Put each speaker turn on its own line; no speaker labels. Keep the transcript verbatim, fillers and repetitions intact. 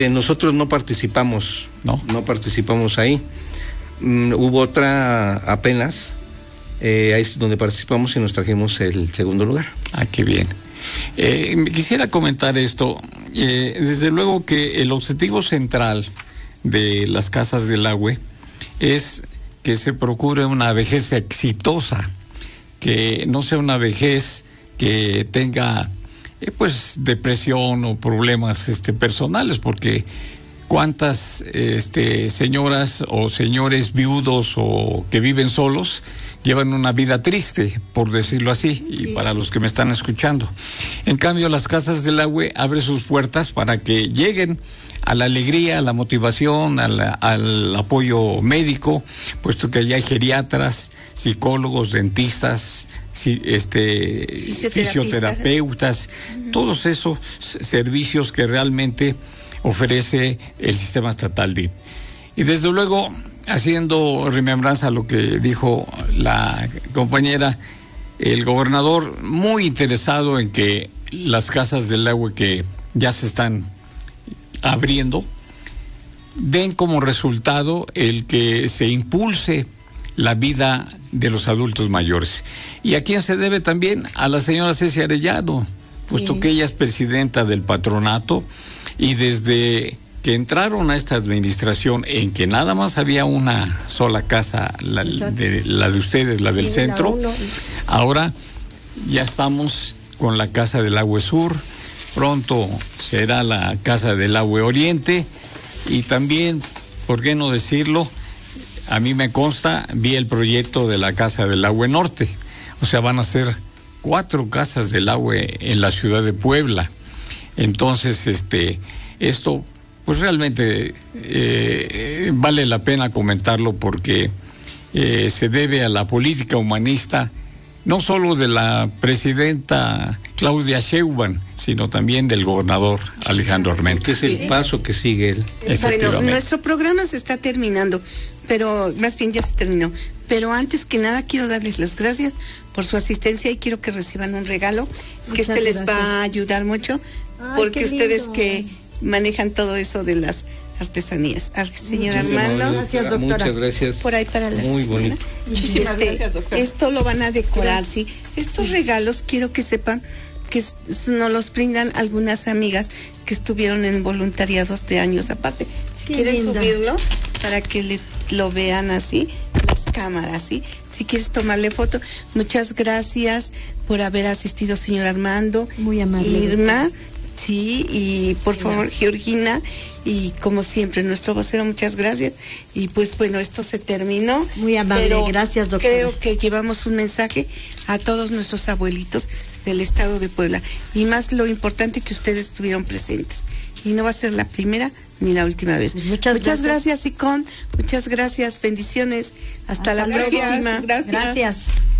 Nosotros no participamos,
no,
no participamos ahí. Mm, hubo otra apenas, eh, ahí es donde participamos y nos trajimos el segundo lugar.
Ah, qué bien. Eh, quisiera comentar esto. Eh, desde luego que el objetivo central de las Casas del Agua es que se procure una vejez exitosa, que no sea una vejez que tenga eh, pues depresión o problemas este, personales, porque cuántas este, señoras o señores viudos o que viven solos llevan una vida triste, por decirlo así, y sí. Para los que me están escuchando. En cambio, las Casas del Agua abren sus puertas para que lleguen a la alegría, a la motivación, a la, al apoyo médico, puesto que allá hay geriatras, psicólogos, dentistas, si, este, fisioterapeutas, uh-huh. Todos esos servicios que realmente ofrece el sistema estatal D I P. Y desde luego, haciendo remembranza a lo que dijo la compañera, el gobernador muy interesado en que las Casas del Agua que ya se están abriendo den como resultado el que se impulse la vida de los adultos mayores. ¿Y a quién se debe también? A la señora Ceci Arellano, puesto sí. Que ella es presidenta del patronato, y desde que entraron a esta administración en que nada más había una sola casa, la de, la de ustedes, la del sí, centro, la ahora ya estamos con la Casa del Agua Sur, pronto será la Casa del Agua Oriente, y también, ¿por qué no decirlo? A mí me consta, vi el proyecto de la Casa del Agua Norte, o sea, van a ser cuatro casas del agua en la ciudad de Puebla. Entonces, este, esto pues realmente eh, vale la pena comentarlo porque eh, se debe a la política humanista, no solo de la presidenta Claudia Sheinbaum, sino también del gobernador Alejandro Armenta.
Es el sí. paso que sigue él.
Bueno, nuestro programa se está terminando, pero más bien ya se terminó. Pero antes que nada quiero darles las gracias por su asistencia y quiero que reciban un regalo, Muchas que este gracias. Les va a ayudar mucho, Ay, porque ustedes que manejan todo eso de las artesanías. Señor Armando.
Gracias, doctora. Muchas gracias.
Por ahí para la
Muy bonito.
Muchísimas este, gracias, doctora. Esto lo van a decorar, sí. Estos regalos quiero que sepan que nos los brindan algunas amigas que estuvieron en voluntariados de años aparte. Si Qué quieren linda. Subirlo para que le, lo vean así, las cámaras, ¿sí? Si quieres tomarle foto. Muchas gracias por haber asistido, señor Armando.
Muy amable.
Irma. Sí, y por favor, Georgina, y como siempre, nuestro vocero, muchas gracias. Y pues bueno, esto se terminó.
Muy amable,
pero
gracias, doctora.
Creo que llevamos un mensaje a todos nuestros abuelitos del estado de Puebla. Y más lo importante que ustedes estuvieron presentes. Y no va a ser la primera ni la última vez.
Muchas,
muchas
gracias,
gracias Icon. Muchas gracias, bendiciones. Hasta, Hasta la próxima.
Gracias. gracias.